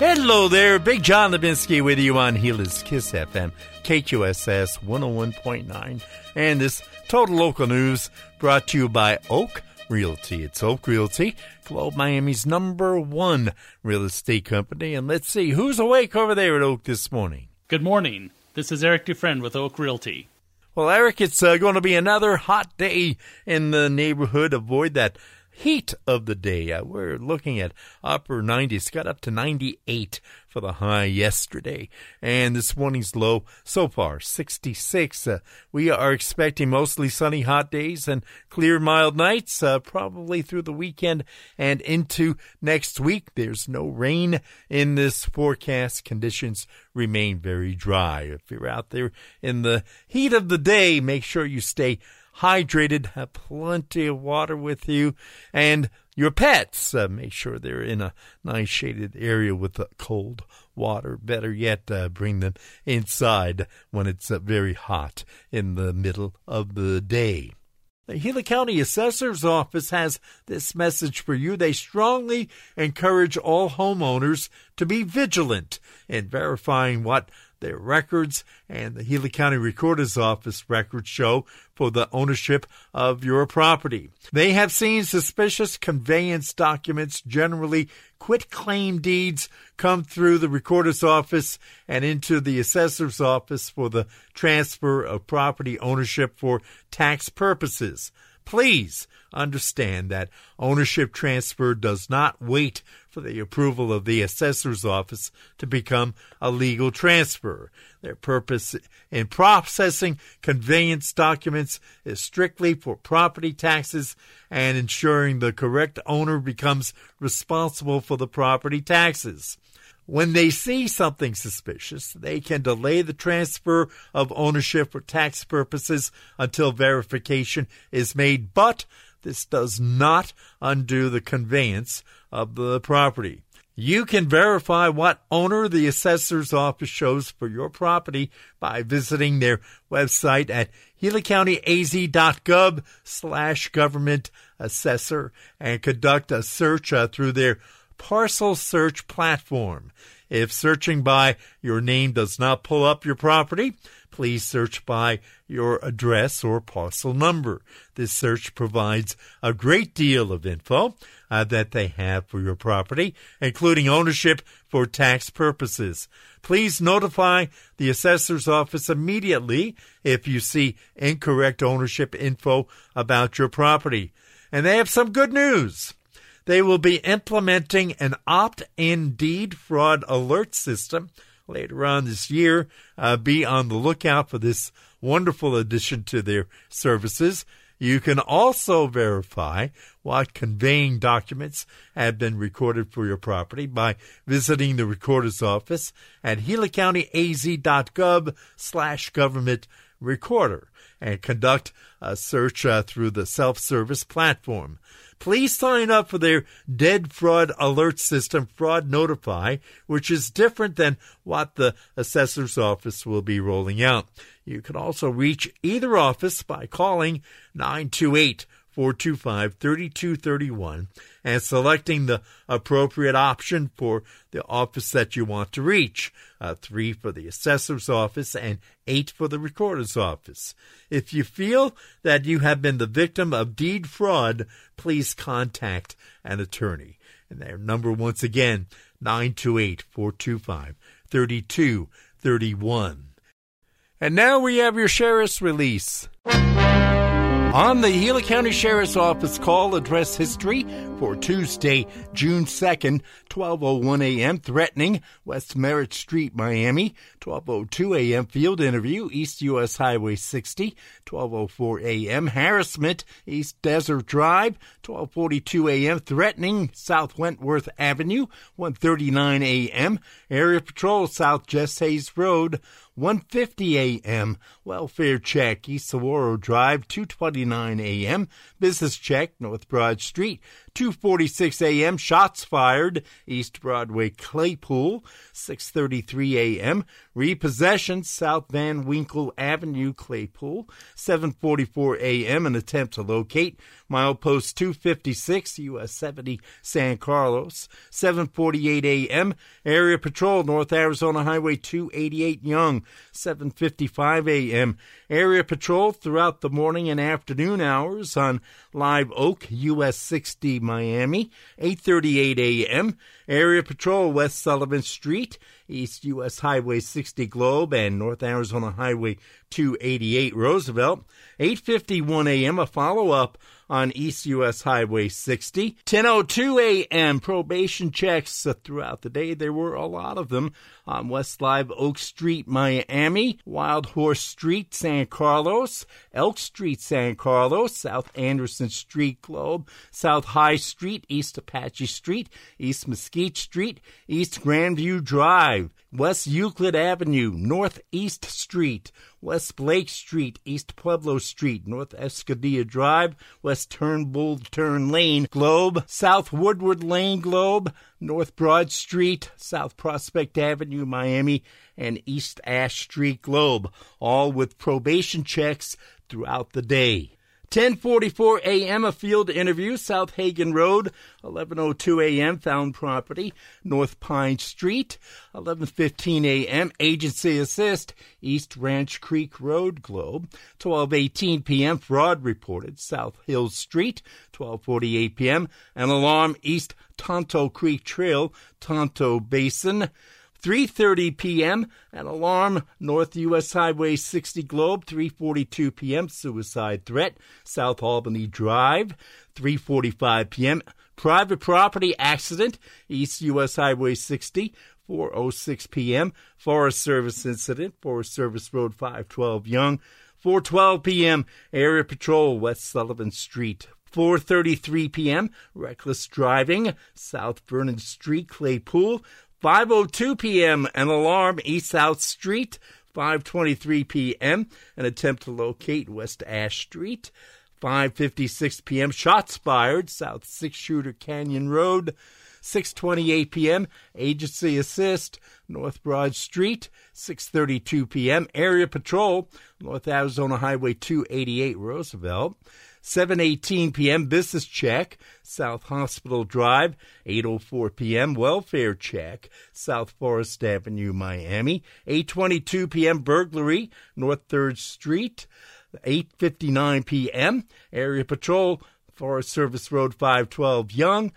Hello there, Big John Levinsky with you on Gila's Kiss FM, KQSS 101.9. And this Total Local News brought to you by Oak Realty. It's Oak Realty, Globe Miami's #1 real estate company. And let's see, who's awake over there at Oak this morning? Good morning. This is Eric Dufresne with Oak Realty. Well, Eric, it's going to be another hot day in the neighborhood. Avoid that heat of the day. We're looking at upper 90s, got up to 98 for the high yesterday. And this morning's low so far, 66. We are expecting mostly sunny, hot days and clear, mild nights, probably through the weekend and into next week. There's no rain in this forecast. Conditions remain very dry. If you're out there in the heat of the day, make sure you stay hydrated, have plenty of water with you, and your pets, make sure they're in a nice shaded area with cold water. Better yet, bring them inside when it's very hot in the middle of the day. The Gila County Assessor's Office has this message for you. They strongly encourage all homeowners to be vigilant in verifying what their records and the Gila County Recorder's Office records show for the ownership of your property. They have seen suspicious conveyance documents, generally quitclaim deeds, come through the Recorder's Office and into the Assessor's Office for the transfer of property ownership for tax purposes. Please understand that ownership transfer does not wait for the approval of the assessor's office to become a legal transfer. Their purpose in processing conveyance documents is strictly for property taxes and ensuring the correct owner becomes responsible for the property taxes. When they see something suspicious, they can delay the transfer of ownership for tax purposes until verification is made, but this does not undo the conveyance of the property. You can verify what owner the assessor's office shows for your property by visiting their website at gilacountyaz.gov/government assessor and conduct a search through their parcel search platform. If searching by your name does not pull up your property, please search by your address or parcel number. This search provides a great deal of info that they have for your property, including ownership for tax purposes. Please notify the assessor's office immediately if you see incorrect ownership info about your property. And they have some good news. They will be implementing an opt-in deed fraud alert system later on this year. Be on the lookout for this wonderful addition to their services. You can also verify what conveying documents have been recorded for your property by visiting the recorder's office at gilacountyaz.gov/government recorder and conduct a search through the self-service platform. Please sign up for their Deed Fraud Alert System, Fraud Notify, which is different than what the assessor's office will be rolling out. You can also reach either office by calling 928-425-3231 and selecting the appropriate option for the office that you want to reach. 3 for the assessor's office and 8 for the recorder's office. If you feel that you have been the victim of deed fraud, please contact an attorney. And their number, once again, 928-425-3231. And now we have your sheriff's release. On the Gila County Sheriff's Office call address history for Tuesday, June 2nd, 12:01 a.m., threatening West Merritt Street, Miami. 12:02 a.m., field interview, East U.S. Highway 60. 12:04 a.m., harassment, East Desert Drive. 12:42 a.m., threatening South Wentworth Avenue. 1:39 a.m., area patrol, South Jess Hayes Road. 1:50 a.m., welfare check, East Saguaro Drive. 2:29 a.m., business check, North Broad Street. 2:46 a.m., shots fired, East Broadway, Claypool. 6:33 a.m., repossession, South Van Winkle Avenue, Claypool. 7:44 a.m., an attempt to locate, milepost 256, US 70, San Carlos. 7:48 a.m., area patrol, North Arizona Highway 288, Young. 7:55 a.m., area patrol throughout the morning and afternoon hours on Live Oak, US 60, Miami. 8:38 a.m., area patrol, West Sullivan Street, East US Highway 60, Globe, and North Arizona Highway 288, Roosevelt. 8:51 a.m., a follow-up on East U.S. Highway 60. 10:02 a.m., probation checks throughout the day. There were a lot of them on West Live Oak Street, Miami, Wild Horse Street, San Carlos, Elk Street, San Carlos, South Anderson Street, Globe, South High Street, East Apache Street, East Mesquite Street, East Grandview Drive, West Euclid Avenue, Northeast Street, West Blake Street, East Pueblo Street, North Escudilla Drive, West Turnbull Turn Lane, Globe, South Woodward Lane, Globe, North Broad Street, South Prospect Avenue, Miami, and East Ash Street, Globe, all with probation checks throughout the day. 10:44 a.m., a field interview, South Hagen Road. 11:02 a.m., found property, North Pine Street. 11:15 a.m., agency assist, East Ranch Creek Road, Globe. 12:18 p.m., fraud reported, South Hills Street. 12:48 p.m., an alarm, East Tonto Creek Trail, Tonto Basin. 3:30 p.m., an alarm, North U.S. Highway 60, Globe. 3:42 p.m., suicide threat, South Albany Drive. 3:45 p.m., private property accident, East U.S. Highway 60. 4:06 p.m., Forest Service incident, Forest Service Road 512, Young. 4:12 p.m., area patrol, West Sullivan Street. 4:33 p.m., reckless driving, South Vernon Street, Claypool. 5:02 p.m., an alarm, East South Street. 5:23 p.m., an attempt to locate West Ash Street. 5:56 p.m., shots fired, South Six-Shooter Canyon Road. 6:28 p.m., agency assist, North Broad Street. 6:32 p.m., area patrol, North Arizona Highway 288, Roosevelt. 7:18 p.m., business check, South Hospital Drive. 8:04 p.m., welfare check, South Forest Avenue, Miami. 8:22 p.m., burglary, North 3rd Street. 8:59 p.m., area patrol, Forest Service Road 512, Young.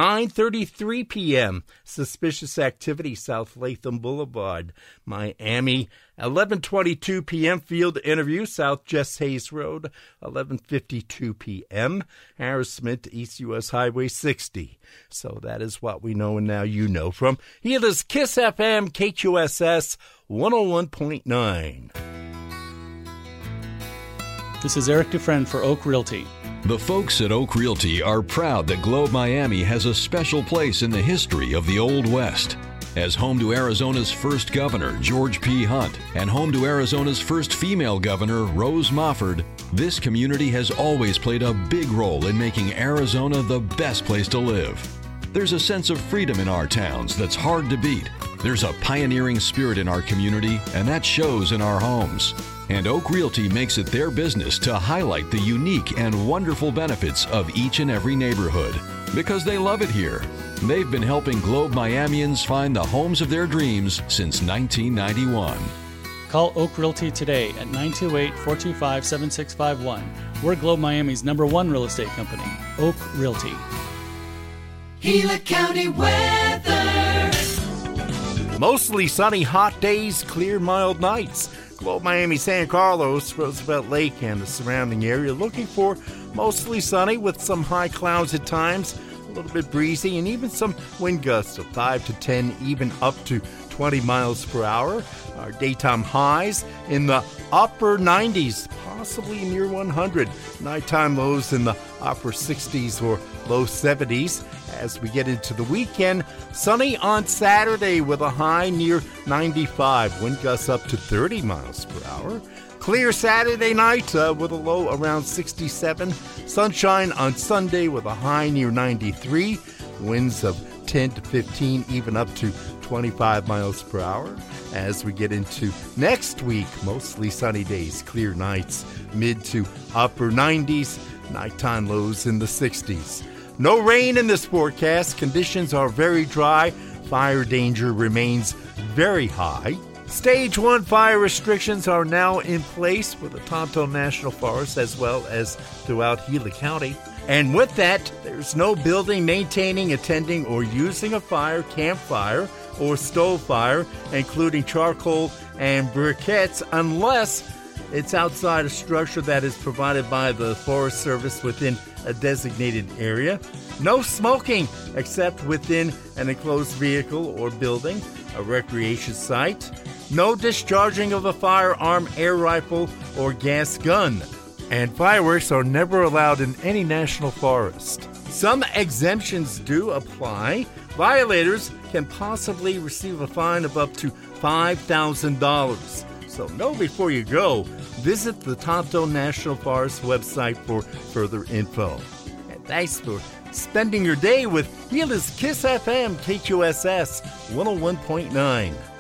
9:33 p.m., suspicious activity, South Latham Boulevard, Miami. 11:22 p.m., field interview, South Jess Hayes Road. 11:52 p.m., harassment, East U.S. Highway 60. So that is what we know, and now you know from here is KISS FM, KQSS 101.9. This is Eric Dufresne for Oak Realty. The folks at Oak Realty are proud that Globe Miami has a special place in the history of the Old West. As home to Arizona's first governor, George P. Hunt, and home to Arizona's first female governor, Rose Mofford, this community has always played a big role in making Arizona the best place to live. There's a sense of freedom in our towns that's hard to beat. There's a pioneering spirit in our community, and that shows in our homes. And Oak Realty makes it their business to highlight the unique and wonderful benefits of each and every neighborhood. Because they love it here. They've been helping Globe Miamians find the homes of their dreams since 1991. Call Oak Realty today at 928-425-7651. We're Globe Miami's #1 real estate company, Oak Realty. Gila County weather. Mostly sunny, hot days, clear, mild nights. Globe Miami, San Carlos, Roosevelt Lake, and the surrounding area looking for mostly sunny with some high clouds at times, a little bit breezy, and even some wind gusts of 5 to 10, even up to 20 miles per hour. Our daytime highs in the upper 90s, possibly near 100. Nighttime lows in the upper 60s or low 70s. As we get into the weekend, sunny on Saturday with a high near 95. Wind gusts up to 30 miles per hour. Clear Saturday night with a low around 67. Sunshine on Sunday with a high near 93. Winds of 10 to 15, even up to 25 miles per hour. As we get into next week, mostly sunny days, clear nights, mid to upper 90s, nighttime lows in the 60s. No rain in this forecast. Conditions are very dry. Fire danger remains very high. Stage 1 fire restrictions are now in place for the Tonto National Forest as well as throughout Gila County. And with that, there's no building, maintaining, attending, or using a fire, campfire, or stove fire, including charcoal and briquettes, unless it's outside a structure that is provided by the Forest Service within a designated area. No smoking except within an enclosed vehicle or building, a recreation site. No discharging of a firearm, air rifle, or gas gun. And fireworks are never allowed in any national forest. Some exemptions do apply. Violators can possibly receive a fine of up to $5,000. So know before you go. Visit the Tonto National Forest website for further info. And thanks for spending your day with Gila's Kiss FM KQSS 101.9.